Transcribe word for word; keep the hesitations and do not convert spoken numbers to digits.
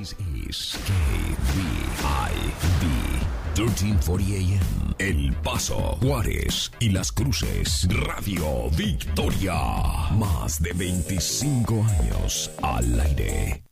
This is K V I D thirteen forty A M. El Paso, Juárez y Las Cruces. Radio Victoria. Más de veinticinco años al aire.